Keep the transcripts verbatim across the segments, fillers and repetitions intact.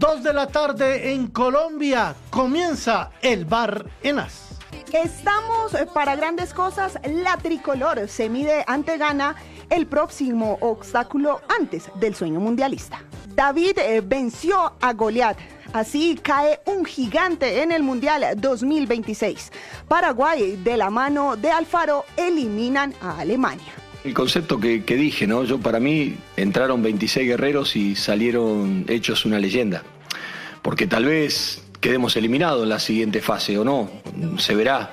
dos de la tarde en Colombia. Comienza el Bar en As. Estamos para grandes cosas. La tricolor se mide ante Ghana, el próximo obstáculo antes del sueño mundialista. David eh, venció a Goliat. Así cae un gigante en el Mundial dos mil veintiséis. Paraguay, de la mano de Alfaro, eliminan a Alemania. El concepto que, que dije, ¿no? Yo, para mí, entraron veintiséis guerreros y salieron hechos una leyenda. Porque tal vez quedemos eliminados en la siguiente fase, o no, se verá.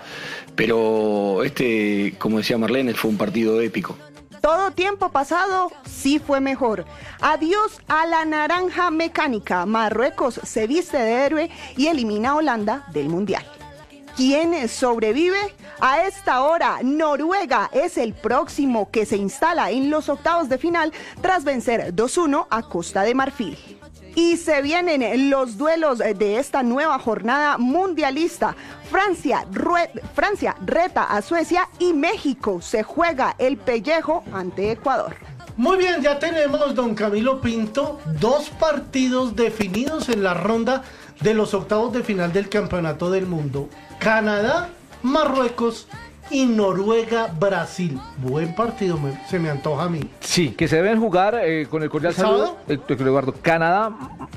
Pero este, como decía Marlene, fue un partido épico. Todo tiempo pasado sí fue mejor. Adiós a la naranja mecánica. Marruecos se viste de héroe y elimina a Holanda del Mundial. ¿Quién sobrevive? A esta hora, Noruega es el próximo que se instala en los octavos de final tras vencer dos uno a Costa de Marfil. Y se vienen los duelos de esta nueva jornada mundialista. Francia, rue- Francia reta a Suecia y México se juega el pellejo ante Ecuador. Muy bien, ya tenemos, don Camilo Pinto, dos partidos definidos en la ronda de los octavos de final del Campeonato del Mundo. Canadá, Marruecos y Noruega, Brasil. Buen partido, me, se me antoja a mí. Sí, que se deben jugar eh, con el cordial ¿El saludo. sábado? Eh, Eduardo, Canadá,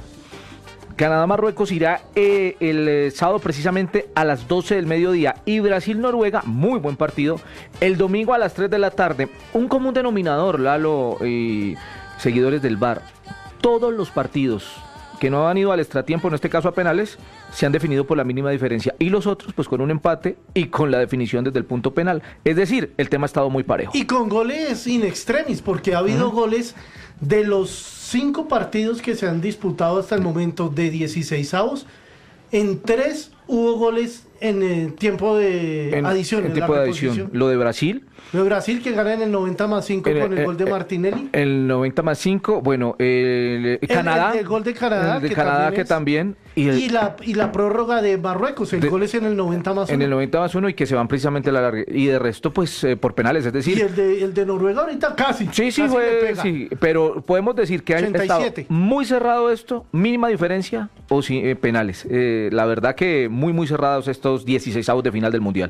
Canadá, Marruecos irá eh, el eh, sábado precisamente a las doce del mediodía. Y Brasil, Noruega, muy buen partido, el domingo a las tres de la tarde. Un común denominador, Lalo y seguidores del V A R. Todos los partidos que no han ido al extratiempo, en este caso a penales, se han definido por la mínima diferencia, y los otros pues con un empate y con la definición desde el punto penal. Es decir, el tema ha estado muy parejo. Y con goles in extremis, porque ha habido uh-huh. goles de los cinco partidos que se han disputado hasta el momento de dieciseisavos, en tres hubo goles en el tiempo de en, adición. En en tiempo la de adición. Lo de Brasil. Lo de Brasil, que gana en el noventa más cinco con el, el gol de Martinelli. El noventa más cinco, bueno, el, el Canadá. El, el gol de Canadá. El de que Canadá también que es, también. Y, el, y, la, y la prórroga de Marruecos, el de, gol es en el noventa más uno. En el noventa más uno y que se van precisamente a la larga. Y de resto, pues, eh, por penales, es decir. Y el de, el de Noruega ahorita casi. Sí, sí, casi fue, sí, pero podemos decir que ha estado muy cerrado esto, mínima diferencia, o sí, eh, penales. Eh, la verdad que muy, muy cerrados estos dieciseisavos de final del Mundial.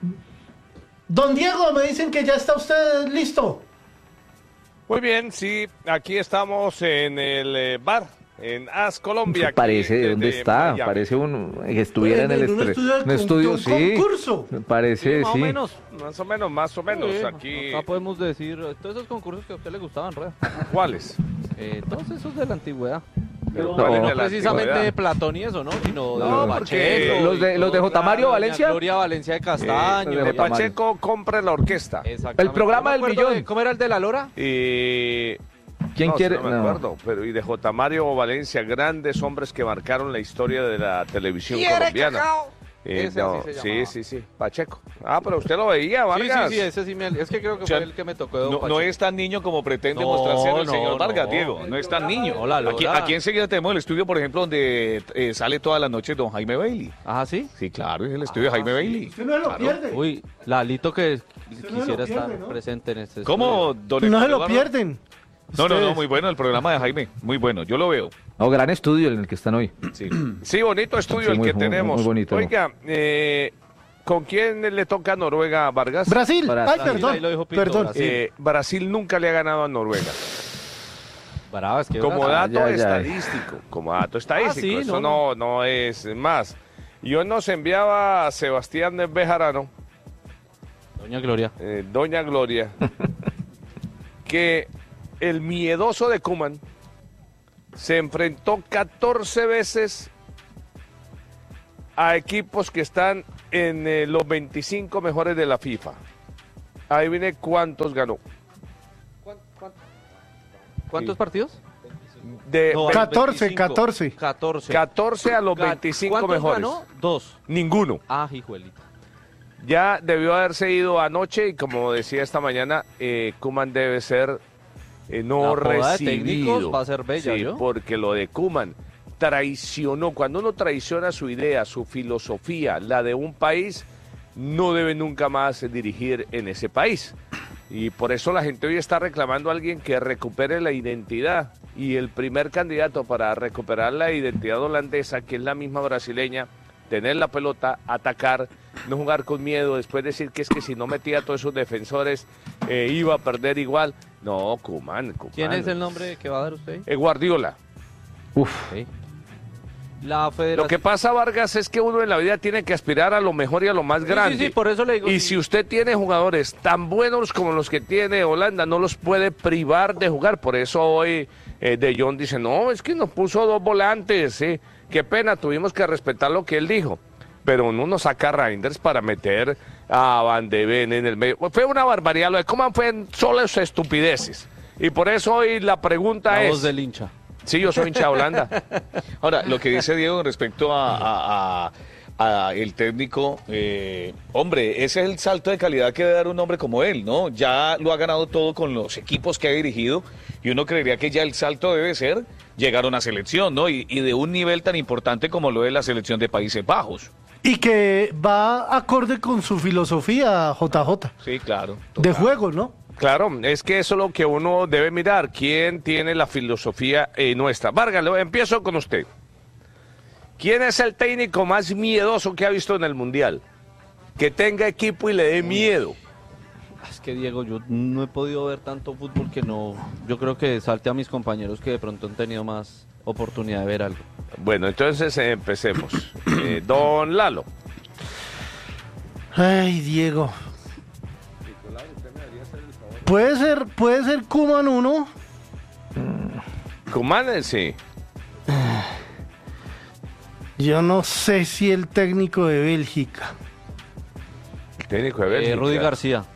Don Diego, me dicen que ya está usted listo. Muy bien, sí, aquí estamos en el eh, bar, en As Colombia. Parece, ¿de dónde de está? Miami. Parece un, que estuviera en, en el un estre... estudio, un estudio un sí. concurso. Parece, sí. Más sí. o menos, más o menos, más o menos. Sí, aquí. Acá podemos decir todos esos concursos que a usted le gustaban, ¿verdad? ¿Cuáles? Eh, todos esos de la antigüedad. Pero no, no, no de la precisamente antigüedad. de Platón y eso, ¿no? Sino no, de Pacheco. Los de, los de J. Mario Valencia. Gloria Valencia de Castaño. Eh, de Pacheco, compre la orquesta. El programa del millón. De, ¿Cómo era el de la Lora? Y... ¿Quién no, quiere? No me no. acuerdo, pero y de J. Mario Valencia, grandes hombres que marcaron la historia de la televisión colombiana. Eh, ese no, sí, sí, sí, sí, Pacheco. Ah, pero usted lo veía, Vargas. Sí, sí, sí, ese sí me, es que creo que o sea, fue el que me tocó. No, no es tan niño como pretende no, mostrarse el no, señor Vargas, no. Diego. No es tan niño. Hola, aquí, aquí enseguida tenemos el estudio, por ejemplo, donde eh, sale todas las noches don Jaime Bailey. ¿Ah, sí? Sí, claro, es el estudio ah, de Jaime sí. Bailey. Usted no lo claro. pierde. Uy, Lalito que Usted quisiera no pierde, estar ¿no? presente en este ¿Cómo, don No se lo Eduardo? pierden. No, no, no, Ustedes. muy bueno el programa de Jaime, muy bueno, yo lo veo. No, gran estudio en el que están hoy. Sí, sí bonito estudio Sí, el muy, que muy, tenemos. muy bonito. Oiga, eh, ¿con quién le toca a Noruega, Vargas? Brasil. Brasil. Ay, perdón. Ahí lo dijo Pinto, Perdón. Brasil. Eh, Brasil nunca le ha ganado a Noruega. Brava, es que Como Brasil- dato ya, ya. estadístico, como dato estadístico, sí, eso no, no, no es más. Yo nos enviaba a Sebastián de Bejarano, Doña Gloria. eh, Doña Gloria, que el miedoso de Koeman se enfrentó catorce veces a equipos que están en eh, los veinticinco mejores de la FIFA. Adivine cuántos ganó. ¿Cuántos Sí. partidos? De No, catorce, veinticinco. catorce. catorce. catorce a los Ga- veinticinco ¿Cuántos mejores. ganó? Dos. Ninguno. Ah, hijuelita. Ya debió haberse ido anoche y como decía esta mañana, eh, Koeman debe ser eh, no La joda de recibido. técnicos va a ser bella, sí, ¿yo? porque lo de Koeman traicionó. Cuando uno traiciona su idea, su filosofía, la de un país, no debe nunca más dirigir en ese país. Y por eso la gente hoy está reclamando a alguien que recupere la identidad. Y el primer candidato para recuperar la identidad holandesa, que es la misma brasileña, tener la pelota, atacar, no jugar con miedo, después decir que es que si no metía a todos esos defensores eh, iba a perder igual. No, Koeman, Koeman. ¿Quién es el nombre que va a dar usted? Eh, Guardiola. Uf. Okay. La federación... Lo que pasa, Vargas, es que uno en la vida tiene que aspirar a lo mejor y a lo más grande. Sí, sí, por eso le digo. Y sí. si usted tiene jugadores tan buenos como los que tiene Holanda, no los puede privar de jugar. Por eso hoy eh, De Jong dice, no, es que nos puso dos volantes, ¿sí? Qué pena, tuvimos que respetar lo que él dijo. Pero uno no saca a Reinders para meter a Van de Ven en el medio. Fue una barbaridad, lo de Koeman fue en solas estupideces. Y por eso hoy la pregunta La es... voz del hincha. Sí, yo soy hincha de Holanda. Ahora, lo que dice Diego respecto a, a- a- a el técnico, eh, hombre, ese es el salto de calidad que debe dar un hombre como él, ¿no? Ya lo ha ganado todo con los equipos que ha dirigido y uno creería que ya el salto debe ser llegar a una selección, ¿no? Y, y de un nivel tan importante como lo es la selección de Países Bajos. Y que va acorde con su filosofía, J J, Sí, claro. de juego, ¿no? Claro, es que eso es lo que uno debe mirar. ¿Quién tiene la filosofía eh, nuestra? Vargas, lo- empiezo con usted. ¿Quién es el técnico más miedoso que ha visto en el Mundial? Que tenga equipo y le dé miedo. Es que Diego, yo no he podido ver tanto fútbol que no. Yo creo que salte a mis compañeros que de pronto han tenido más oportunidad de ver algo. Bueno, entonces eh, empecemos. Eh, don Lalo. Ay, Diego. Puede ser, puede ser Koeman uno. Koeman, eh, sí. Yo no sé si el técnico de Bélgica. El técnico de Eh, Bélgica. Rudy García.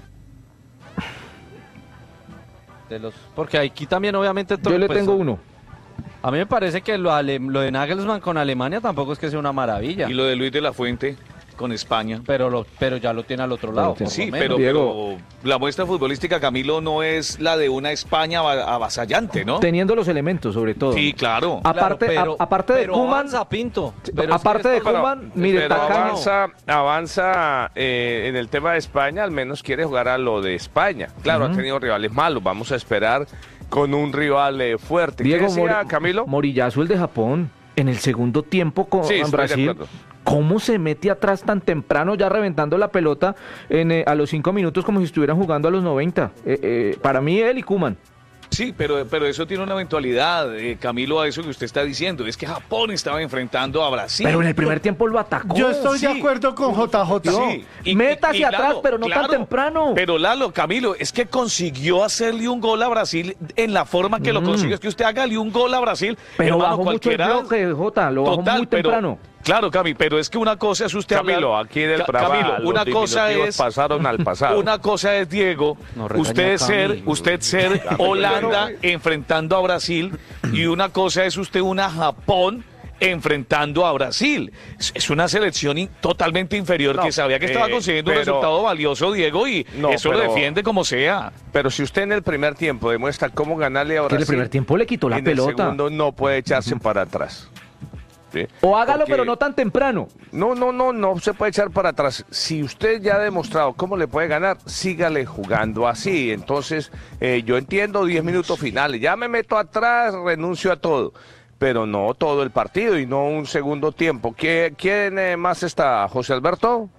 De los, porque aquí también obviamente... todo, Yo le pues, tengo uno. A mí me parece que lo, ale- lo de Nagelsmann con Alemania tampoco es que sea una maravilla. Y lo de Luis de la Fuente con España. Pero, lo, pero ya lo tiene al otro lado. tiene. por Sí, lo menos. pero, Diego. pero la muestra futbolística, Camilo, no es la de una España ava- avasallante, ¿no? Teniendo los elementos, sobre todo. Sí, claro. Claro, Aparte, pero- a- aparte de pero Koeman, avanza, Pinto. Pero es que aparte de esto- Koeman, mire, Pero Tacaño. avanza, avanza eh, en el tema de España, al menos quiere jugar a lo de España. Claro, ha tenido rivales malos, vamos a esperar con un rival eh, fuerte. ¿Qué Diego decía, Mori- Camilo? Morillazo, el de Japón, en el segundo tiempo con Sí, en estoy de Brasil. acuerdo. ¿Cómo se mete atrás tan temprano, ya reventando la pelota en, eh, a los cinco minutos como si estuvieran jugando a los noventa? Eh, eh, para mí, él y Koeman. Sí, pero, pero eso tiene una eventualidad, eh, Camilo, a eso que usted está diciendo. Es que Japón estaba enfrentando a Brasil. Pero en el primer tiempo lo atacó. Yo estoy de sí. acuerdo con J J. Sí, y- Meta y- hacia y atrás, pero no tan temprano. Pero Lalo, Camilo, es que consiguió hacerle un gol a Brasil en la forma que lo Mm. consiguió. Es que usted hágale un gol a Brasil. Pero hermano, bajó mucho el cualquiera- bloque, Jota, lo bajó Total, muy pero- temprano. Claro, Cami, pero es que una cosa es usted Camilo, hablar- aquí del Ca- programa Camilo, los una cosa diminutivos es pasaron al pasado. Una cosa es, Diego, No regaña usted a ser, Cami. usted ser Holanda enfrentando a Brasil y una cosa es usted una Japón enfrentando a Brasil. Es, es una selección in- totalmente inferior No, que sabía que estaba eh, consiguiendo un pero- resultado valioso, Diego, y No, eso lo pero- defiende como sea. Pero si usted en el primer tiempo demuestra cómo ganarle a Que en Brasil, el primer tiempo le quitó la en pelota. el segundo no puede echarse para atrás. ¿Sí? O hágalo, Porque- pero no tan temprano. No, no, no, no se puede echar para atrás. Si usted ya ha demostrado cómo le puede ganar, sígale jugando así. Entonces, eh, yo entiendo diez minutos finales. Ya me meto atrás, renuncio a todo. Pero no todo el partido y no un segundo tiempo. ¿Quién, quién eh, más está? ¿José Alberto?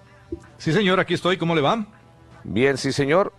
Sí, señor, aquí estoy. ¿Cómo le va? Bien, sí, señor.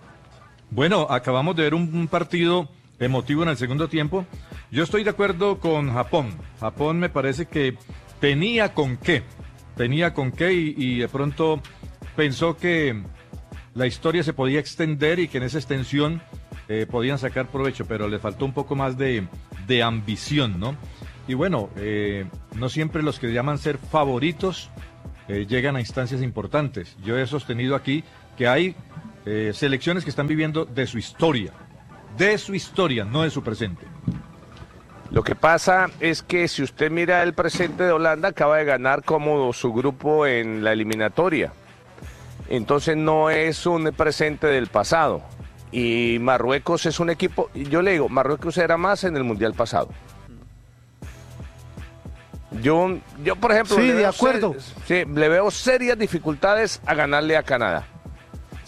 Bueno, acabamos de ver un, un partido emotivo en el segundo tiempo. Yo estoy de acuerdo con Japón. Japón me parece que tenía con qué. Tenía con qué y, y de pronto pensó que la historia se podía extender y que en esa extensión eh, podían sacar provecho, pero le faltó un poco más de, de ambición, ¿no? Y bueno, eh, no siempre los que llaman ser favoritos eh, llegan a instancias importantes. Yo he sostenido aquí que hay eh, selecciones que están viviendo de su historia, de su historia, no de su presente. Lo que pasa es que si usted mira el presente de Holanda, acaba de ganar como su grupo en la eliminatoria. Entonces no es un presente del pasado. Y Marruecos es un equipo, yo le digo, Marruecos era más en el Mundial pasado. Yo, yo por ejemplo, Sí, le de veo acuerdo. ser- sí, le veo serias dificultades a ganarle a Canadá.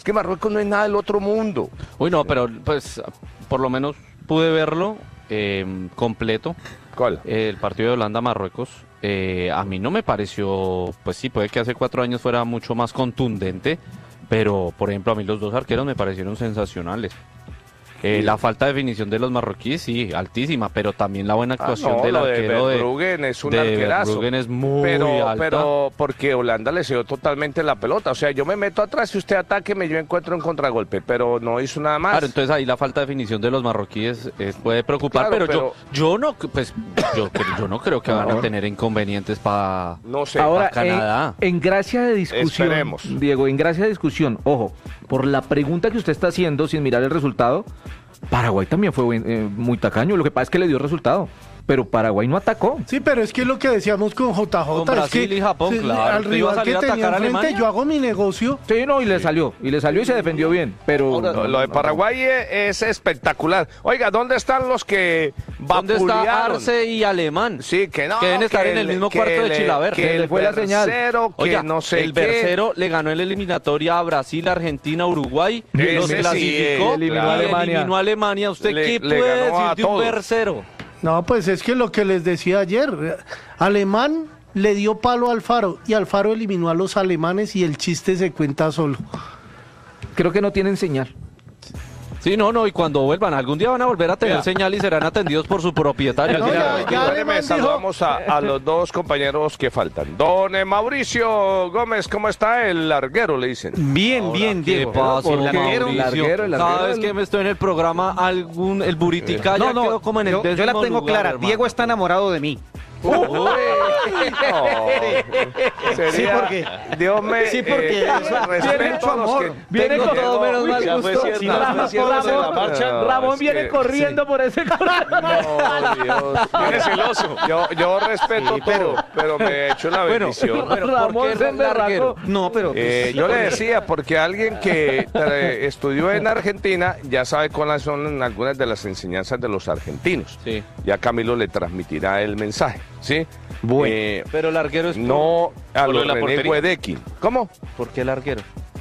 Es que Marruecos no es nada del otro mundo. Uy, no, pero pues por lo menos pude verlo eh, completo. ¿Cuál? El partido de Holanda-Marruecos. Eh, a mí no me pareció, pues sí, puede que hace cuatro años fuera mucho más contundente, pero por ejemplo a mí los dos arqueros me parecieron sensacionales. Eh, la falta de definición de los marroquíes, sí, altísima, pero también la buena actuación ah, no, del lo arquero de de Verbruggen es un de arquerazo. Verbruggen es muy pero, alta. pero porque Holanda le cedió totalmente la pelota. O sea, yo me meto atrás y usted ataque, yo encuentro un contragolpe, pero no hizo nada más. Claro, entonces ahí la falta de definición de los marroquíes eh, puede preocupar, Claro, pero, pero- yo yo no pues yo, yo no creo que van a tener inconvenientes para No sé. Ahora, pa' Canadá. En, en gracia de discusión, Esperemos. Diego, en gracia de discusión, ojo, por la pregunta que usted está haciendo sin mirar el resultado, Paraguay también fue buen- eh, muy tacaño, lo que pasa es que le dio resultado, pero Paraguay no atacó. Sí, pero es que lo que decíamos con J J Con es que Brasil y Japón, sí, claro. al ¿Te iba a rival que salir a tenía atacar a enfrente, Alemania? yo hago mi negocio. Sí, no, y le salió, y le salió y se defendió bien, pero... Lo, lo de Paraguay es, es espectacular. Oiga, ¿dónde están los que ¿Dónde está vapulearon? Arce y Alemán? Sí, que no. Que deben estar que en el mismo que cuarto de le- Chilaver. Que Se el le fue la señal. Bercero, que Oiga, no sé el qué. Bercero le ganó en la eliminatoria a Brasil, Argentina, Uruguay, Ese los sí, clasificó, eliminó a y Alemania. eliminó a Alemania. ¿Usted Le- qué le puede ganó a decir de un todos. Bercero? No, pues es que lo que les decía ayer, Alemán le dio palo a Alfaro y Alfaro eliminó a los alemanes y el chiste se cuenta solo. Creo que no tienen señal. Sí, no, no, y cuando vuelvan, algún día van a volver a tener Vea. señal y serán atendidos por su propietario. No, Sí, ya- claro. ya Espéreme, Alemán dijo- saludamos a, a los dos compañeros que faltan. Don eh, Mauricio Gómez, ¿cómo está? El larguero, le dicen. Bien, bien, ¿Qué Diego. pasó, El larguero, Mauricio? larguero, el Cada larguero. vez que me estoy en el programa, algún el Buritica ya No, no, quedó como en el yo, yo la décimo tengo lugar, clara. hermano. Diego está enamorado de mí. No, sería- Sí, porque- Dios me Sí, porque eh, eso- respeto tiene mucho a los amor. que Viene tengo- con todo menos Uy, mal ya gusto. fue cierto, Sí, fue Ramón, cierto de la Ramón, marcha. Ramón Es viene que- corriendo por ese No, Dios. Viene celoso. Yo, yo respeto Sí, pero- todo, pero me he hecho la Bueno, bendición. bueno, ¿por Ramón qué se el larguero? emberracó. No, pero... Eh, pues, yo le decía, porque alguien que eh, estudió en Argentina ya sabe cuáles son algunas de las enseñanzas de los argentinos. Sí. Ya Camilo le transmitirá el mensaje, ¿sí? Bueno. Eh, Pero el larguero es... no a por lo los de la René portería. Guedekin. ¿Cómo? ¿Por qué el larguero?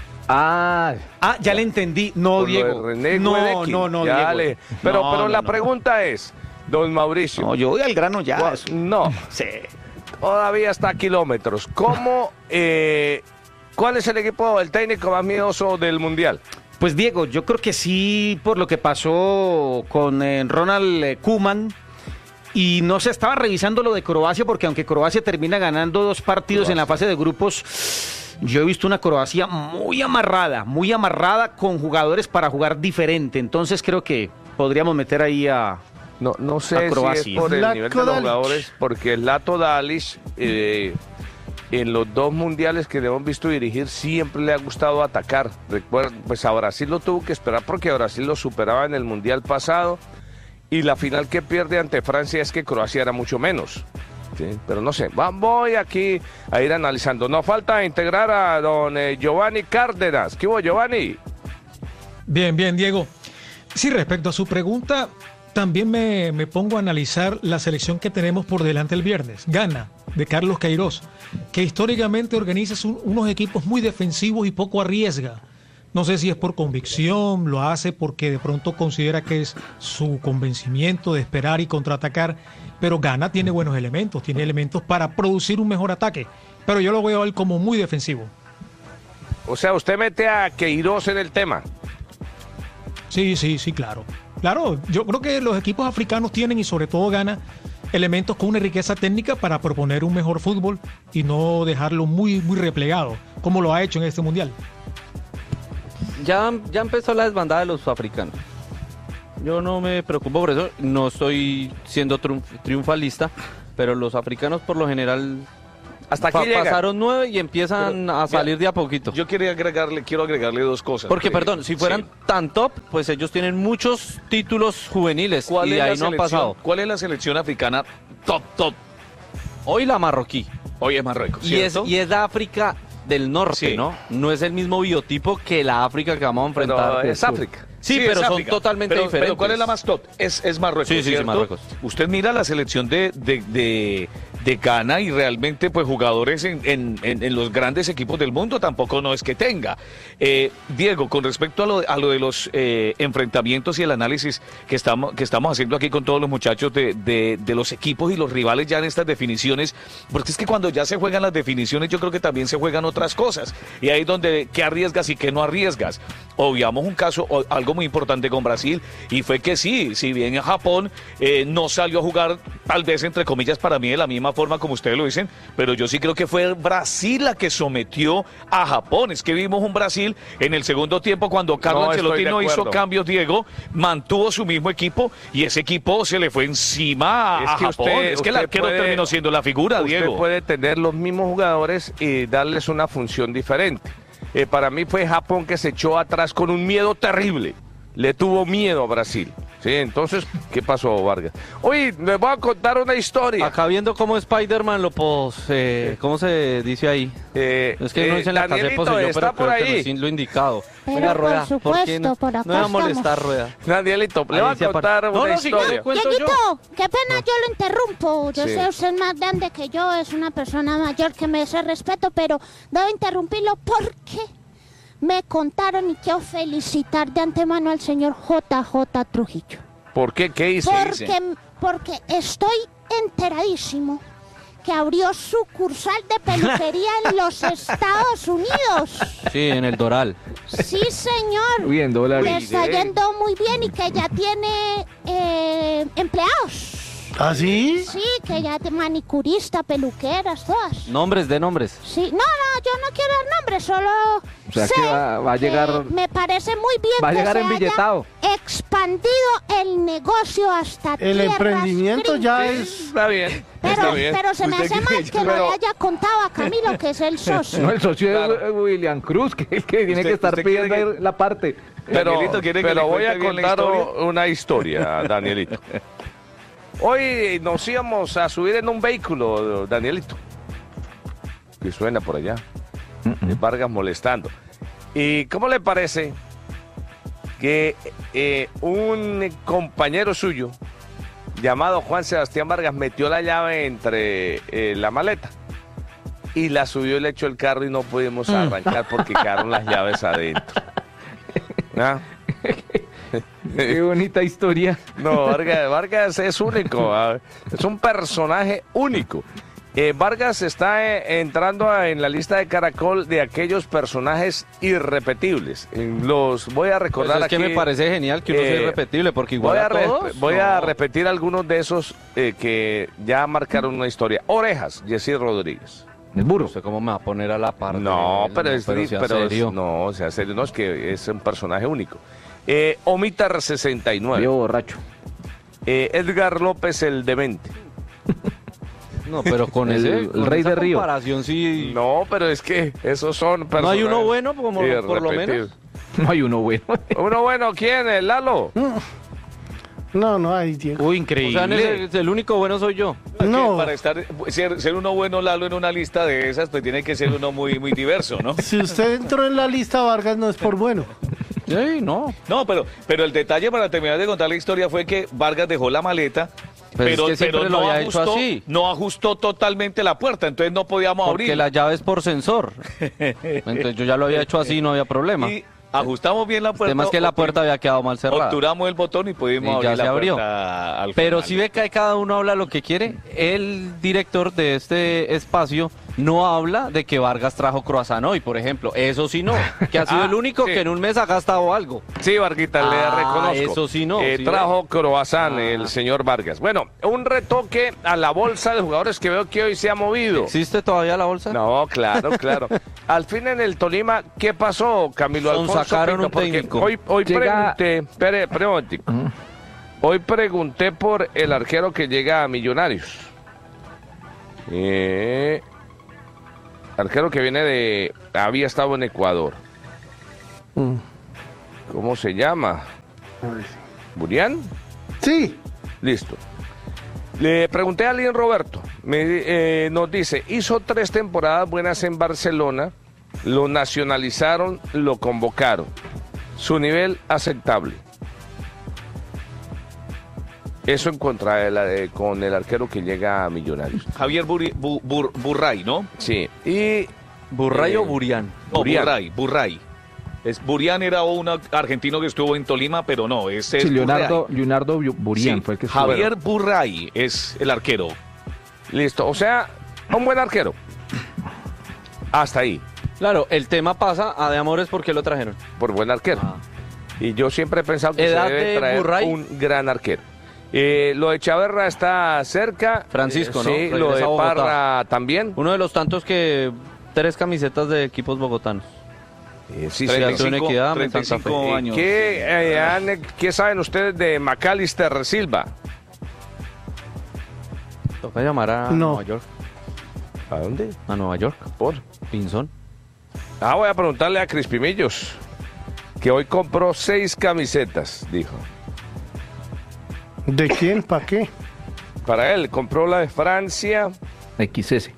Ah, Ah, ya le entendí. No, Por lo Diego. de René no, Guedekin. no, no, Ya Diego. le- Pero, No, pero no, la no. pregunta es, don Mauricio. No, yo voy al grano ya. Gua- eso. No, Sí. todavía está a kilómetros. ¿Cómo, eh, cuál es el equipo, el técnico más miedoso del Mundial? Pues Diego, yo creo que sí, por lo que pasó con eh, Ronald eh, Koeman. Y no se estaba revisando lo de Croacia, porque aunque Croacia termina ganando dos partidos en la fase de grupos, yo he visto una Croacia muy amarrada, muy amarrada con jugadores para jugar diferente. Entonces creo que podríamos meter ahí a... No, no A sé si es Croacia. por el Zlatko nivel de los Dalic. jugadores, porque Zlatko Dalic, eh, en los dos mundiales que le hemos visto dirigir, siempre le ha gustado atacar. Recuerda, pues a Brasil lo tuvo que esperar porque a Brasil lo superaba en el mundial pasado. Y la final que pierde ante Francia es que Croacia era mucho menos. ¿Sí? Pero no sé, va- voy aquí a ir analizando. Nos falta integrar a don eh, Giovanni Cárdenas. ¿Qué hubo, Giovanni? Bien, bien, Diego. Sí, respecto a su pregunta, también me, me pongo a analizar la selección que tenemos por delante el viernes. Ghana, de Carlos Queiroz, que históricamente organiza su- unos equipos muy defensivos y poco arriesga. No sé si es por convicción, lo hace porque de pronto considera que es su convencimiento de esperar y contraatacar, pero Ghana tiene buenos elementos, tiene elementos para producir un mejor ataque, pero yo lo veo a él como muy defensivo. O sea, usted mete a Queiroz en el tema. Sí, sí, sí, claro. Claro, yo creo que los equipos africanos tienen, y sobre todo Ghana, elementos con una riqueza técnica para proponer un mejor fútbol y no dejarlo muy, muy replegado, como lo ha hecho en este mundial. Ya, ya empezó la desbandada de los africanos. Yo no me preocupo por eso, no estoy siendo triunf- triunfalista, pero los africanos por lo general Hasta aquí pa- llega. pasaron nueve y empiezan Pero, a salir mira, de a poquito. Yo quería agregarle, quiero agregarle dos cosas. Porque, Eh, perdón, si fueran sí. tan top, pues ellos tienen muchos títulos juveniles ¿Cuál y es de la ahí no han selección- pasado. ¿Cuál es la selección africana top, top? Hoy la marroquí. Hoy es Marruecos, Y es, ¿cierto? y es la África del norte, Sí. ¿no? No es el mismo biotipo que la África que vamos a enfrentar. Pero es África. Sí, es pero son África. totalmente Pero- diferentes. Pero ¿cuál es la más top? Es, es Marruecos, Sí, sí, sí, ¿cierto? Marruecos. Usted mira la selección de, de, de, de Ghana y realmente pues jugadores en, en, en, en los grandes equipos del mundo tampoco no es que tenga. Eh, Diego, con respecto a lo, a lo de los eh, enfrentamientos y el análisis que estamos, que estamos haciendo aquí con todos los muchachos de, de, de los equipos y los rivales ya en estas definiciones, porque es que cuando ya se juegan las definiciones yo creo que también se juegan otras cosas y ahí es donde qué arriesgas y qué no arriesgas. Obviamos un caso, o, algo muy importante con Brasil y fue que sí, si bien en Japón eh, no salió a jugar tal vez entre comillas para mí de la misma forma como ustedes lo dicen, pero yo sí creo que fue Brasil la que sometió a Japón. Es que vimos un Brasil en el segundo tiempo cuando Carlo No, Ancelotti estoy no de hizo acuerdo. cambios, Diego, mantuvo su mismo equipo y ese equipo se le fue encima a, Es que a usted- Japón. es que el usted arquero puede- terminó siendo la figura, Usted Diego. puede tener los mismos jugadores y darles una función diferente. Eh, para mí fue Japón que se echó atrás con un miedo terrible. Le tuvo miedo a Brasil. Sí, entonces, ¿qué pasó, Vargas? Oye, les voy a contar una historia. Acá viendo cómo Spider-Man lo pos... eh, ¿Cómo se dice ahí? Eh, Es que no eh, dice en la casa de Danielito, poseyó, está pero por creo que ahí. recién lo indicado. Pero Venga, por Rueda, supuesto, qué no? por acá No me va a molestar, estamos. Rueda. Danielito, le voy a Ahí se apar- contar No, una no, si historia. quiere, cuento yo. Dieguito, qué pena yo lo interrumpo. Yo Sí. sé, usted es más grande que yo, es una persona mayor que merece respeto, pero debo interrumpirlo porque me contaron y quiero felicitar de antemano al señor J J Trujillo. ¿Por qué? ¿Qué hizo? Porque, porque estoy enteradísimo que abrió sucursal de peluquería en los Estados Unidos. Sí, en el Doral. Sí, señor. Uy, en dólares. Le está yendo muy bien y que ya tiene eh, empleados. ¿Ah, sí? Sí, que ya de manicurista, peluqueras, todas. Nombres de nombres. Sí, no, no, yo no quiero dar nombres, solo O sea sé que va- va a que llegar- me parece muy bien va a que llegar se embilletado. haya expandido el negocio hasta El tierras emprendimiento ya gringas. es... Está bien. Pero, está bien. pero se me ¿Usted hace cree mal yo- que lo pero- haya contado a Camilo, que es el socio. No, el socio Claro. es eh, William Cruz, que es el que tiene ¿Usted- que estar usted quiere pidiendo que- la parte. Pero, Danielito, ¿quiere que pero le voy a cuente bien la contar historia? una historia, Danielito. Hoy nos íbamos a subir en un vehículo, Danielito. Que suena por allá. De Vargas molestando. ¿Y cómo le parece que eh, un compañero suyo, llamado Juan Sebastián Vargas, metió la llave entre eh, la maleta y la subió y le echó el carro y no pudimos arrancar porque quedaron las llaves adentro? ¿Ah? Qué bonita historia. No, Vargas, Vargas es único, ah, es un personaje único. Eh, Vargas está eh, entrando a- en la lista de Caracol de aquellos personajes irrepetibles. Eh, Los voy a Pues recordar es que aquí. me parece genial que uno sea eh, irrepetible, porque igual Voy a, a re- todos, voy a no. repetir algunos de esos eh, que ya marcaron una historia. Orejas, Jessy Rodríguez. El burro. ¿Usted cómo me va a poner a la par? de No, él? pero es pero di- sea pero es- serio. no, o sea, serio, no es que es un personaje único. Eh, Omitar sesenta y nueve. Viejo borracho. Eh, Edgar López el demente. No, pero con El- ese, el con rey esa de Río. comparación sí. No, pero es que esos son ¿No hay uno personajes bueno, como por lo menos? irrepetibles. No hay uno bueno. Uno bueno, ¿quién es? Lalo. No, no hay, Diego. Uy, O increíble. sea, en ese- el único bueno soy yo. Que No. Para estar, ser, ser uno bueno, Lalo, en una lista de esas, pues tiene que ser uno muy, muy diverso, ¿no? Si usted entró en la lista Vargas no es por bueno. Sí, no. No, pero, pero el detalle para terminar de contar la historia fue que Vargas dejó la maleta, Pero es pero, que siempre pero lo no, había hecho ajustó, así. no ajustó totalmente la puerta, entonces no podíamos Porque abrir. la llave es por sensor. Entonces yo ya lo había hecho así, no había problema. Y ajustamos bien la El puerta. tema es que la puerta había quedado mal cerrada. Obturamos el botón y pudimos Y ya abrir se la abrió. puerta al Pero final. si ve que cada uno habla lo que quiere, el director de este espacio no habla de que Vargas trajo croissant hoy, por ejemplo. Eso sí no, que ha sido Ah, el único sí. que en un mes ha gastado algo. Sí, Varguita, le Ah, reconozco. eso sí no, Eh, sí trajo ve. croissant Ah. el señor Vargas. Bueno, un retoque a la bolsa de jugadores que veo que hoy se ha movido. ¿Existe todavía la bolsa? No, claro, claro. Al fin en el Tolima, ¿qué pasó, Camilo Son- Alfonso? sacaron Pinto? un Porque técnico. Hoy, hoy Llega- pregunté, espere, espere un momentico. Hoy pregunté por el arquero que llega a Millonarios. Eh, arquero que viene de... había estado en Ecuador. ¿Cómo se llama? ¿Burián? Sí. Listo. Le pregunté a alguien, Roberto, me, eh, nos dice, hizo tres temporadas buenas en Barcelona, lo nacionalizaron, lo convocaron. Su nivel aceptable. Eso en contra de la de, con el arquero que llega a Millonarios. Javier Buri- Bu- Bur- Burray, ¿no? Sí. Y ¿Burray eh, o Burián? No, Burián. Burray, Burray. Es, Burián era un argentino que estuvo en Tolima, pero no, ese es Sí, Leonardo, Burray. Leonardo Burián Sí, fue el que estuvo. Javier Burray es el arquero. Listo, o sea, un buen arquero. Hasta ahí, Claro, el tema pasa a De Amores porque lo trajeron. por buen arquero. Ah. Y yo siempre he pensado que se ¿Edad debe de traer Burray? un gran arquero. Eh, lo de Chaverra está cerca. Francisco, Eh, ¿no? Sí, lo Regresa de a Bogotá. Parra también. Uno de los tantos que tres camisetas de equipos bogotanos. Eh, sí, sí, treinta y sí. cinco, Equidad, treinta y Santa Fe. cinco Eh, años. ¿qué, eh, han- ¿Qué saben ustedes de Macalister Silva? Toca llamar a No. Nueva York. ¿A dónde? A Nueva York. ¿Por? Pinzón. Ah, voy a preguntarle a Crispimillos, que hoy compró seis camisetas, dijo. ¿De quién? ¿Para qué? Para él, compró la de Francia, X S,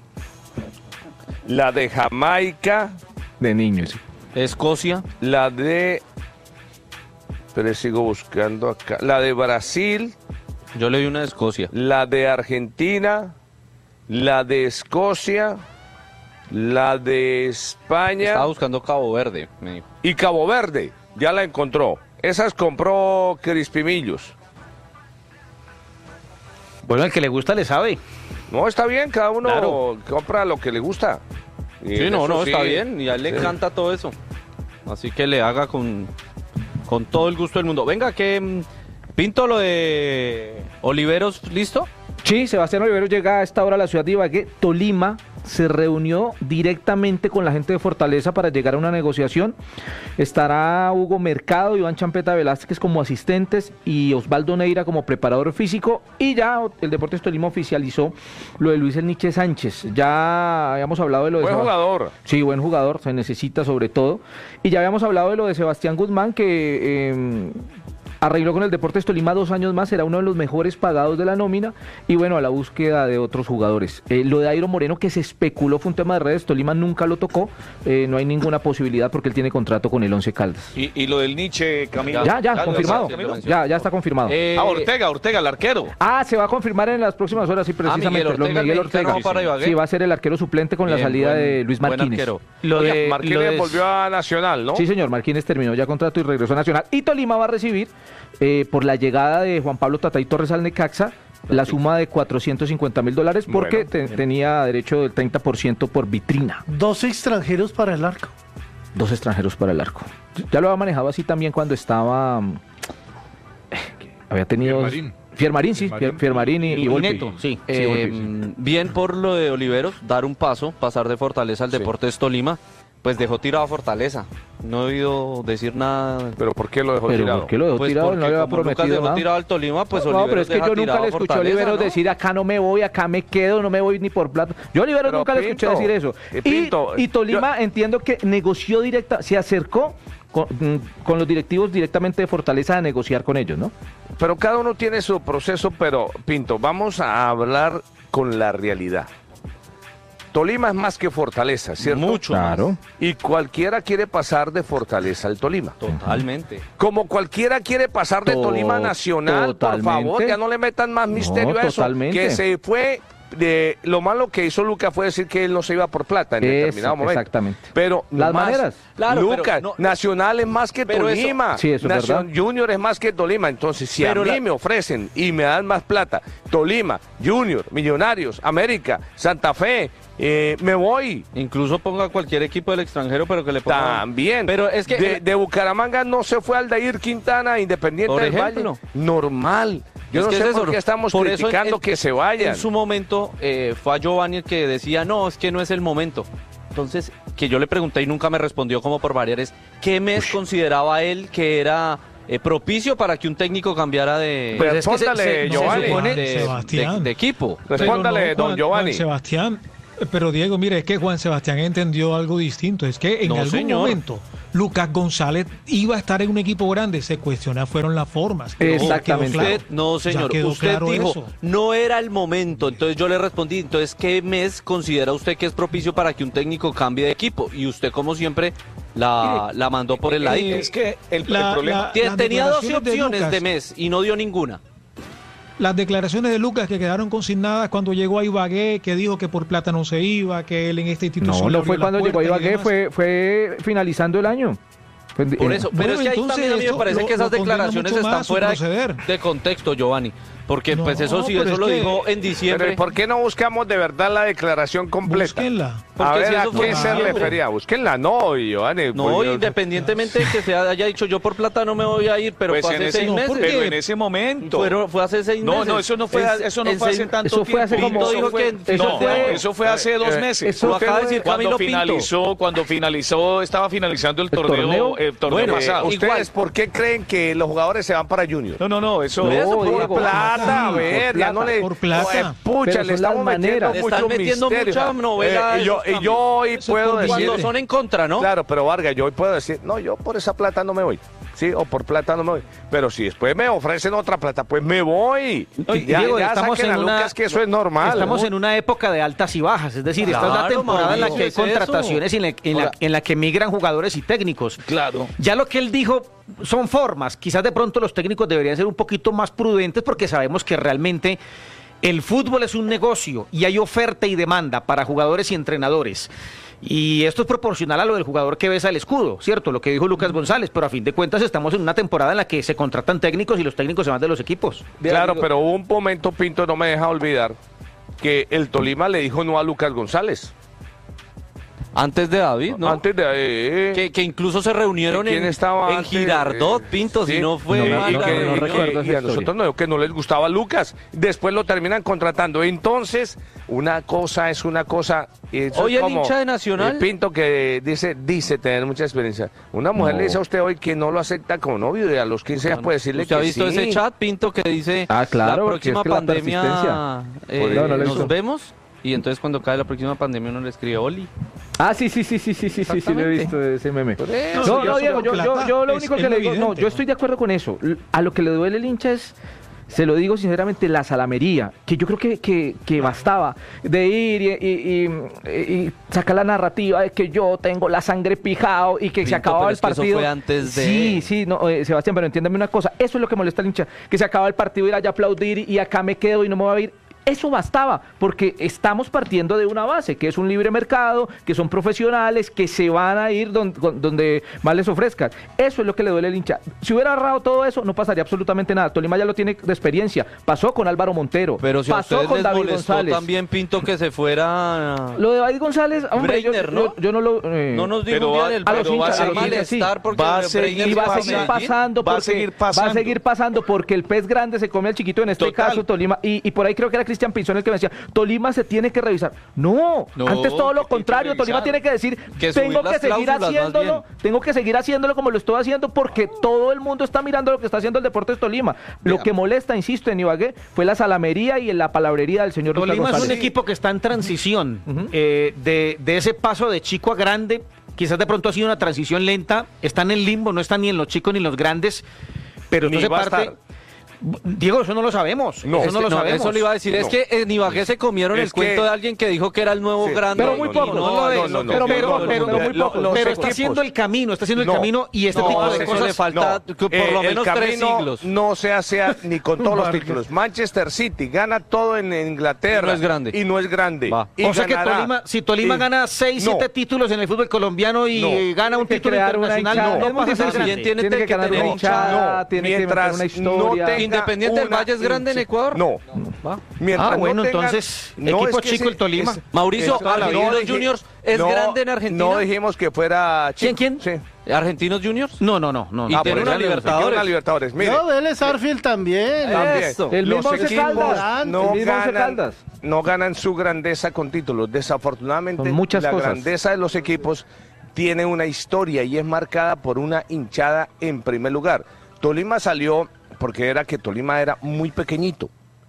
la de Jamaica, de niños. Escocia. la de... Pero sigo buscando acá. La de Brasil, Yo le di una de Escocia. la de Argentina, la de Escocia, la de España Estaba buscando Cabo Verde, me dijo. y Cabo Verde. Ya la encontró. Esas compró Crispimillos. Bueno, el que le gusta le sabe. No, está bien, cada uno Claro. compra lo que le gusta. Y Sí, no, eso no, sí, está bien. Y a él le sí. encanta todo eso. Así que le haga con, con todo el gusto del mundo. Venga, que mm, Pinto lo de Oliveros, ¿listo? Sí, Sebastián Oliveros llega a esta hora a la ciudad de Ibagué. Tolima se reunió directamente con la gente de Fortaleza para llegar a una negociación. Estará Hugo Mercado, Iván Champeta Velázquez como asistentes y Osvaldo Neira como preparador físico. Y ya el Deportes Tolima oficializó lo de Luis El Niche Sánchez. Ya habíamos hablado de lo de Buen Seba- jugador. Sí, buen jugador, se necesita sobre todo. Y ya habíamos hablado de lo de Sebastián Guzmán, que eh, arregló con el Deportes Tolima dos años más, será uno de los mejores pagados de la nómina. Y bueno, a la búsqueda de otros jugadores. Eh, lo de Airo Moreno, que se especuló, fue un tema de redes, Tolima nunca lo tocó. Eh, no hay ninguna posibilidad porque él tiene contrato con el Once Caldas. Y, y lo del Nietzsche, Camilo. Ya, ya, lo confirmado. sabe, Camilo? Ya, ya está confirmado. Eh, Ah, Ortega, Ortega, el arquero. Ah, se va a confirmar en las próximas horas, sí, precisamente. Miguel Ortega, Los Miguel el mexicano Ortega. para Ibagué. Sí, va a ser el arquero suplente con la Bien, salida buen- de Luis buen Martínez. arquero. Lo Oiga, de, Martínez lo de- volvió a Nacional, ¿no? Sí, señor, Martínez terminó ya contrato y regresó a Nacional. Y Tolima va a recibir, eh, por la llegada de Juan Pablo Tatay Torres al Necaxa, la suma de cuatrocientos cincuenta mil dólares porque Bueno, te- tenía derecho del treinta por ciento por vitrina. Dos extranjeros para el arco. Dos extranjeros para el arco. Ya lo había manejado así también cuando estaba... mm, eh, había tenido... Fiermarín. Fiermarín, sí, Fiermarín. Fier- Fiermarín y, y y Volpi. Neto, sí. Sí, Eh, Volpi, sí. Bien por lo de Oliveros, dar un paso, pasar de Fortaleza al Deportes Tolima. Pues dejó tirado a Fortaleza. No he oído decir nada. Pero ¿por qué lo dejó Pero tirado? ¿por qué lo dejó Pues tirado? porque No le había como Lucas prometido dejó nada. tirado al Tolima, pues no, pero Oliveros es que deja yo nunca tirado le a escuché a Fortaleza, Oliveros ¿no? decir acá no me voy, acá me quedo, no me voy ni por plata. Yo a Oliveros Pero, nunca le escuché Pinto, decir eso. eh, Y, Pinto, y Tolima entiendo que negoció directa, se acercó con, mm, con los directivos directamente de Fortaleza a negociar con ellos, ¿no? Pero cada uno tiene su proceso, pero Pinto, vamos a hablar con la realidad. Tolima es más que Fortaleza, ¿cierto? Mucho Claro. más. Y cualquiera quiere pasar de Fortaleza al Tolima. Totalmente. Como cualquiera quiere pasar de To- Tolima a Nacional, por totalmente. favor, ya no le metan más misterio No, a eso. totalmente. Que se fue, de lo malo que hizo Lucas fue decir que él no se iba por plata en Eso, determinado momento. exactamente. Pero Las más, maneras. Claro, pero Lucas, no- Nacional es más que pero eso- Tolima. Sí, eso es Nación verdad. Junior es más que Tolima. Entonces, si Pero a mí la- me ofrecen y me dan más plata, Tolima, Junior, Millonarios, América, Santa Fe, eh, me voy. Incluso ponga cualquier equipo del extranjero, pero que le ponga... También. Pero es que... de, de Bucaramanga no se fue Aldair Quintana, Independiente Por del ejemplo. Valle. Normal. Yo Es no que sé es por eso, qué estamos por eso en- criticando en- que se vayan. En su momento eh, fue a Giovanni el que decía, no, es que no es el momento. Entonces, que yo le pregunté y nunca me respondió como por variar es, ¿qué mes consideraba él que era eh, propicio para que un técnico cambiara de, Pero Pues es que se- respóndale, se- se Giovanni. supone de- Sebastián. de- de equipo? Respóndale, Pero no, don Juan- Giovanni. Juan Sebastián, pero Diego, mire, es que Juan Sebastián entendió algo distinto. Es que en No, algún señor. momento Lucas González iba a estar en un equipo grande. Se cuestiona fueron las formas. Ya Exactamente. quedó claro. Usted, no, Ya señor, quedó usted claro dijo, eso. no era el momento. Entonces yo le respondí, entonces, ¿qué mes considera usted que es propicio para que un técnico cambie de equipo? Y usted, como siempre, la, la mandó por el ladito. Es que el, el La- problema... la- Tie- las Tenía dos declaraciones de opciones de, Lucas. mes y no dio ninguna. las declaraciones de Lucas que quedaron consignadas cuando llegó a Ibagué, que dijo que por plata no se iba, que él en esta institución... No, no fue cuando llegó a Ibagué, fue, fue finalizando el año. Por eso, pero Bueno, es que ahí entonces también a mí me esto parece lo- que esas lo condena declaraciones mucho están más su fuera de, proceder. de contexto, Giovanni. Porque No, pues eso sí, pero eso es lo que- dijo en diciembre. Pero ¿y por qué no buscamos de verdad la declaración completa? Búsquenla. Porque a ver, si ¿a eso fue qué en se diciembre. refería? Búsquenla, no, Giovanni. No, pues yo- independientemente de que se haya dicho yo por plata no me voy a ir, pero Pues fue en hace ese, seis no, meses. pero en ese momento. Fueron- fue hace seis No, meses. no, eso no fue, Es- eso no en fue seis- hace tanto eso fue hace tiempo. como- Pinto dijo que en- eso no, fue- eso fue hace dos eh, meses. eso Lo acaba de decir cuando Camilo Pinto. finalizó, cuando finalizó, estaba finalizando el torneo, torneo? el torneo Bueno, pasado. ¿Ustedes igual. por qué creen que los jugadores se van para Junior? No, no, no, eso. No, Eso por Diego, plata, a por ver, ya plata. no le... Por plata. Eh, pucha, Pero le son estamos las metiendo maneras. Le mucho están metiendo misterio. mucha novela Eh, y, yo, esos y yo hoy Eso puedo por decir... Cuando son en contra, ¿no? Claro, pero Vargas, yo hoy puedo decir, no, yo por esa plata no me voy. Sí, o por plata no me voy. Pero si después me ofrecen otra plata, pues me voy. No, y ya Diego, ya estamos saquen en a una- Lucas, que eso es normal. Estamos ¿no? en una época de altas y bajas, es decir, esta es la Claro, temporada en la Mauricio, que hay es eso. contrataciones y en la, en, la, Ahora- en la que migran jugadores y técnicos. Claro. Ya lo que él dijo son formas, quizás de pronto los técnicos deberían ser un poquito más prudentes porque sabemos que realmente el fútbol es un negocio y hay oferta y demanda para jugadores y entrenadores. Y esto es proporcional a lo del jugador que besa el escudo, ¿cierto? Lo que dijo Lucas González, pero a fin de cuentas estamos en una temporada en la que se contratan técnicos y los técnicos se van de los equipos. Claro, pero hubo un momento, Pinto, no me deja olvidar, que el Tolima le dijo no a Lucas González. Antes de David, ¿no? Antes de... eh, que, que incluso se reunieron ¿quién en, estaba en antes? Girardot, Eh, Pinto, sí. si no fue No, mal y la que- reunión. y que- recuerdo esa y a historia. nosotros no, que no les gustaba Lucas. Después lo terminan contratando. Entonces, una cosa es una cosa. Y eso Hoy es el como hincha de Nacional- el Pinto que dice, dice tener mucha experiencia. Una mujer No. le dice a usted hoy que no lo acepta como novio y a los quince años puede decirle ¿Usted que ha visto sí. ese chat, Pinto, que dice Ah, claro, la porque próxima es que la pandemia persistencia. eh, Por eso. No, no le nos hizo. vemos? Y entonces cuando cae la próxima pandemia uno le escribe Oli. Ah, sí, sí, sí, sí, sí, sí, sí, sí, lo he visto ese meme. Por eso, No, yo no, soy Diego, yo, plata, yo, yo lo es- único es que le muy digo, no, evidente, yo ¿no? estoy de acuerdo con eso. L- A lo que le duele el hincha es, se lo digo sinceramente, la salamería, que yo creo que, que, que bastaba de ir y, y, y- y sacar la narrativa de que yo tengo la sangre pijao y que se Pinto, acababa pero el es que eso partido. fue antes de- Sí, sí, no, eh, Sebastián, pero entiéndame una cosa, eso es lo que molesta al hincha, que se acaba el partido, ir allá a aplaudir y, y acá me quedo y no me voy a ir. Eso bastaba, porque estamos partiendo de una base, que es un libre mercado, que son profesionales, que se van a ir donde, donde más les ofrezcan. Eso es lo que le duele al hincha. Si hubiera ahorrado todo eso, no pasaría absolutamente nada. Tolima ya lo tiene de experiencia. Pasó con Álvaro Montero, Pero si a pasó ustedes con les David molestó González. también, Pinto, que se fuera... Lo de David González, hombre, yo, Breiner, yo- ¿no? yo no lo... eh, No nos dijo Pero un día va- en el a los pero hinchas, va a a los hinchas, malestar sí. porque Va a seguir- Breiner y va a fue seguir Medellín. pasando Va a porque seguir va a pasando. seguir pasando porque el pez grande se come al chiquito, en este Total. caso Tolima, y, y por ahí creo que era Cristian Pinzón el que me decía, Tolima se tiene que revisar. No, No, antes todo lo que tiene contrario, que Tolima revisar. tiene que decir, Que subir tengo que las seguir cláusulas, más haciéndolo, bien. tengo que seguir haciéndolo como lo estoy haciendo porque todo el mundo está mirando lo que está haciendo el Deportes Tolima. Lo que molesta, insisto, en Ibagué fue la salamería y la palabrería del señor Lucas Tolima es un González. equipo que está en transición eh, de, de ese paso de chico a grande. Quizás de pronto ha sido una transición lenta. Están en limbo, no están ni en los chicos ni en los grandes. Pero Ni no se va a parte. estar. Diego, eso no lo sabemos. No, eso no Este, lo no, sabemos. eso le iba a decir. Es No. que en Ibagué se comieron Es el cuento que- de alguien que dijo que era el nuevo Sí. grande. Pero muy y poco. no No, es no, lo no, que- no, pero muy no, poco, no, pero no, muy lo- poco. los Pero equipos- está haciendo el camino, está haciendo el No. camino y este No, tipo de eso eso cosas. le falta No. por Eh, lo el menos tres camino siglos. no se hace a- ni con todos los Vargas. títulos. Manchester City gana todo en Inglaterra. Y no es grande. Y no es grande. Va. Y O sea que ganará. Tolima, si Tolima Y- gana seis, No. siete títulos en el fútbol colombiano y No. eh, gana un Tiene que título crear una internacional, hinchada. no, Es muy pasa difícil. nada. También tiene, Tiene que que ganar tener una hinchada. hinchada, No, tiene que mientras meter una historia. no tenga Independiente del una Valle es grande en hincha- Ecuador. No. Va. Mientras Ah, bueno, no tengan- entonces, no equipo es que chico sí, el Tolima. es- Mauricio, es toda la vida. Argentinos dije- Juniors es no, grande en Argentina. No dijimos que fuera chico. ¿Quién, quién? Sí. ¿Argentinos Juniors? No, no, no, no. Y no. tiene por una eso le- Libertadores. tiene una Libertadores. Mire, No, Vélez Arfield también. también. Eso. El Los mismo Once equipos Caldas, no el mismo Once ganan, Caldas. no ganan su grandeza con títulos. Desafortunadamente, Con muchas la cosas. grandeza de los equipos tiene una historia y es marcada por una hinchada en primer lugar. Tolima salió porque era que Tolima era muy pequeñito,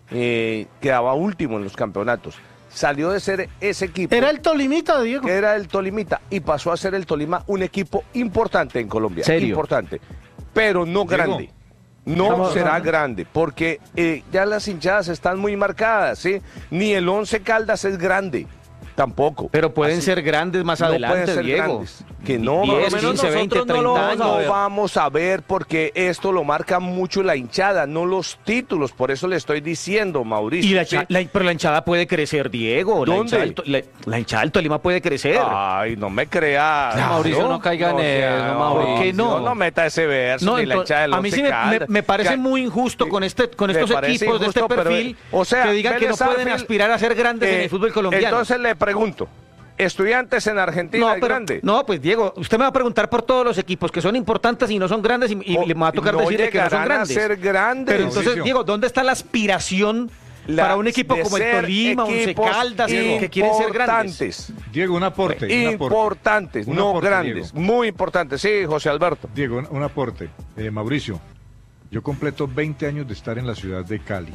eh, quedaba último en los campeonatos. Salió de ser ese equipo. Era el Tolimita, Diego. que era el Tolimita y pasó a ser el Tolima un equipo importante en Colombia. ¿Serio? Importante, pero no grande. No Estamos- será no. grande, porque eh, ya las hinchadas están muy marcadas, ¿sí? Ni el Once Caldas es grande. Tampoco. Pero pueden Así, ser grandes más no adelante, pueden ser Diego. grandes. Que no, diez, por lo menos quince, veinte, nosotros no lo treinta vamos a años. ver. No vamos a ver porque esto lo marca mucho la hinchada, no los títulos. Por eso le estoy diciendo, Mauricio. Y la, ¿sí? hincha- la- pero la hinchada puede crecer, Diego. La ¿Dónde? hinchada, del To- la, la hinchada del Tolima puede crecer. Ay, no me creas. Claro. Mauricio, no caiga en sea, eso, Mauricio. ¿Por qué no? No meta ese verso, No, ni la ento- hinchada del a mí sí Once me, me- Caldas. me parece Que- muy injusto con este con me estos parece equipos de este injusto, pero, perfil o sea, que digan que no Vélez pueden Sarsfield, aspirar a ser grandes en eh, el fútbol colombiano. Entonces le pregunto, ¿Estudiantes en Argentina no, es pero- grande? no, pues Diego, usted me va a preguntar por todos los equipos que son importantes y no son grandes y, y O- le va a tocar no decirle que no son llegarán a grandes. ser grandes. Pero entonces, Mauricio. Diego, ¿dónde está la aspiración La- para un equipo de como el ser Tolima, Once equipos Caldas, que, que quieren ser grandes? importantes. Diego, un aporte. un aporte. Importantes, Un no aporte, grandes, Diego. muy importantes. Sí, José Alberto. Diego, un, un aporte. Eh, Mauricio, yo completo veinte años de estar en la ciudad de Cali.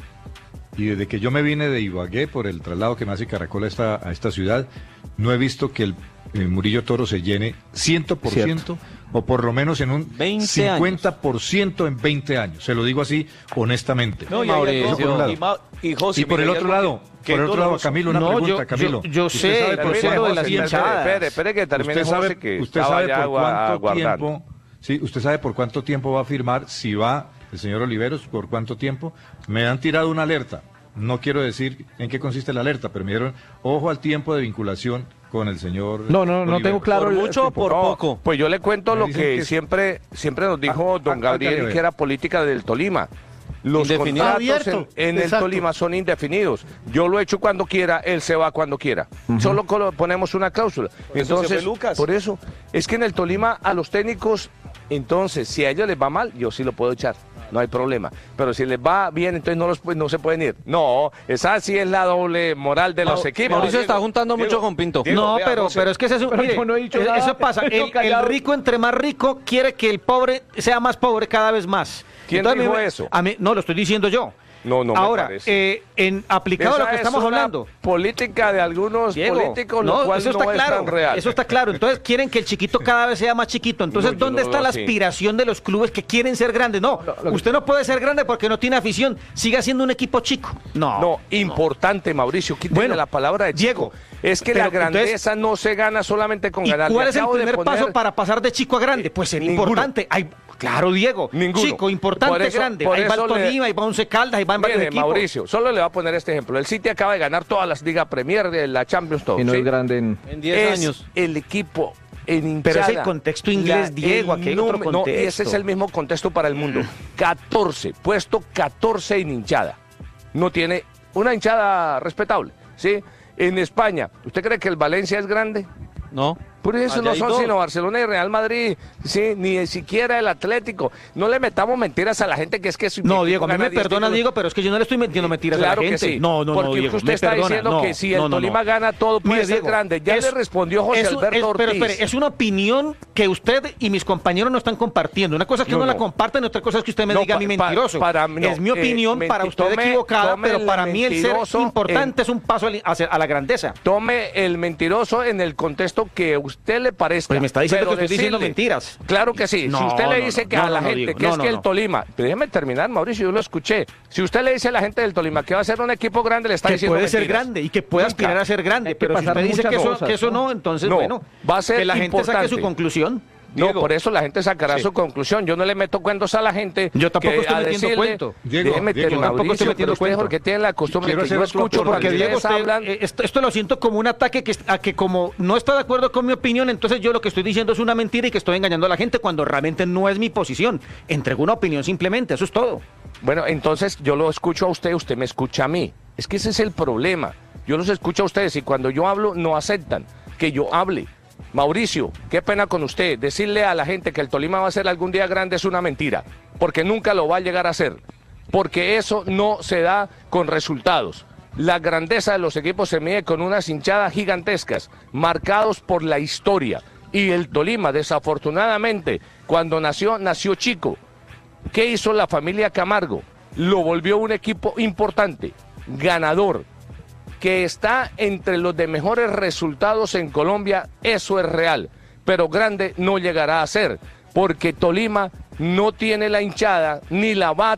Y desde que yo me vine de Ibagué por el traslado que me hace Caracol a esta, a esta ciudad, no he visto que el, el Murillo Toro se llene cien por ciento o por lo menos en un veinte cincuenta por ciento en veinte años. Se lo digo así honestamente. No, y, hay Mauricio. algo- Eso por un lado. y Ma- y José, Y por mira, el hay otro algo lado, que- por el que otro lado, todos- Camilo, una No, pregunta, yo- yo- Camilo. yo ¿Usted sé, sabe el por proceso cuánto de las tiempo- hinchadas. Espere, espere que termine Usted sabe, José, que usted estaba sabe ya por agua- cuánto aguardando. tiempo, sí, usted sabe por cuánto tiempo va a firmar, si va el señor Oliveros, por cuánto tiempo. Me han tirado una alerta. No quiero decir en qué consiste la alerta, pero me dieron ojo al tiempo de vinculación con el señor. No, no, no Oliveros. tengo claro ¿Por el mucho o tiempo. por No, poco? Pues yo le cuento Me lo dicen que, que- siempre siempre nos dijo Ah, don ah, Gabriel, hágale ver. que era política del Tolima. Los Indefinido. contratos Abierto, en, en el exacto. Tolima son indefinidos. Yo lo he hecho cuando quiera, él se va cuando quiera. Solo colo- ponemos una cláusula. Por eso se Entonces, fue Lucas. por eso, es que en el Tolima a los técnicos, entonces, si a ellos les va mal, yo sí lo puedo echar. No hay problema. Pero si les va bien, entonces no, los, pu- no se pueden ir. No, esa sí es la doble moral de los Mau- equipos. Mauricio Diego, está juntando Diego, mucho con Pinto. Diego, No, vea, pero, José. pero es que eso, Pero mire, yo no he dicho eso nada. eso pasa. El, Estoy callado. el rico entre más rico quiere que el pobre sea más pobre cada vez más. ¿Quién Entonces, dijo a mí me- eso? A mí, no, lo estoy diciendo yo. No, no me Ahora, parece. eh, en aplicado a lo Esa que es estamos una hablando. política de algunos Diego, políticos, no, lo cual eso no está es claro, tan real. eso está claro. Entonces quieren que el chiquito cada vez sea más chiquito. Entonces, No, yo ¿dónde no está lo la así. aspiración de los clubes que quieren ser grandes? No, usted no puede ser grande porque no tiene afición. Siga siendo un equipo chico. No. No, importante, Mauricio, quítale Bueno, la palabra de Diego, chico. Es que la pero grandeza no se gana solamente con ¿Y ganar. cuál Le es el acabo de primer poner- paso para pasar de chico a grande? Pues ser Ninguno. importante. Hay, claro, Diego. Ninguno. Chico, importante, Por eso- grande. por Ahí va el eso le- Tolima, ahí va Once Caldas, ahí van varios Mire, equipos. Mauricio, solo le voy a poner este ejemplo. El City acaba de ganar todas las ligas Premier de la Champions, todo. Y no ¿sí? es grande en... En diez Es años. el equipo en hinchada. Pero es el contexto inglés, La- Diego, el aquí hay otro número- no, y ese contexto. es el mismo contexto para el mundo. catorce, puesto catorce en hinchada. No tiene una hinchada respetable, ¿sí? En España, ¿usted cree que el Valencia es grande? No. Por eso Allá no hay son dos. sino Barcelona y Real Madrid, sí, ni siquiera el Atlético. No le metamos mentiras a la gente que es que su No, equipo Diego, a mí gana me diez perdona, títulos. Diego, pero es que yo no le estoy metiendo mentiras Claro a la que gente. sí. No, no, Porque no, Diego, usted me está perdona. diciendo no, que si el no, no, Tolima no. gana todo puede Mire, ser Diego, grande. Ya es- le respondió José es- Alberto es- Pero Ortiz. espere, es una opinión que usted y mis compañeros no están compartiendo. Una cosa es que No, uno la no. comparten, otra cosa es que usted me No, diga a mí pa- pa- mentiroso. para- no, es mi eh, opinión, menti- para usted tome- equivocada, tome pero el para mí el ser mentiroso importante en- es un paso al- hacia- a la grandeza. Tome el mentiroso en el contexto que a usted le parezca. Pues me está diciendo pero que estoy diciendo decirle- mentiras. Claro que sí. si No, usted le no, dice no, que no, a la no, gente Diego, que no, es no, que no. el Tolima, déjeme terminar, Mauricio, yo lo escuché. Si usted le dice a la gente del Tolima que va a ser un equipo grande, le está Que diciendo puede ser mentiras. grande y que puede Nunca. aspirar a ser grande, Hay que pero si pasar usted dice muchas que eso, cosas, que eso ¿no? no, entonces No, bueno, va a ser que la gente saque importante. su conclusión. No, Diego. por eso la gente sacará Sí. su conclusión. Yo no le meto cuentos a la gente. Yo tampoco que estoy a metiendo decirle, cuento. Diego, déjeme Diego, terminar, yo tampoco estoy Mauricio, metiendo pero usted cuento. porque tiene la costumbre Quiero que hacer yo otro escucho aporte. cuando Porque Diego, ustedes usted, hablan. eh, esto, esto lo siento como un ataque que, a que como no está de acuerdo con mi opinión, entonces yo lo que estoy diciendo es una mentira y que estoy engañando a la gente cuando realmente no es mi posición. Entrego una opinión simplemente, eso es todo. Bueno, entonces yo lo escucho a usted, usted me escucha a mí. Es que ese es el problema. Yo los escucho a ustedes y cuando yo hablo no aceptan que yo hable. Mauricio, qué pena con usted. Decirle a la gente que el Tolima va a ser algún día grande es una mentira, porque nunca lo va a llegar a ser, porque eso no se da con resultados. La grandeza de los equipos se mide con unas hinchadas gigantescas, marcados por la historia. Y el Tolima, desafortunadamente, cuando nació, nació chico. ¿Qué hizo la familia Camargo? Lo volvió un equipo importante, ganador, que está entre los de mejores resultados en Colombia, eso es real, pero grande no llegará a ser, porque Tolima no tiene la hinchada, ni la va a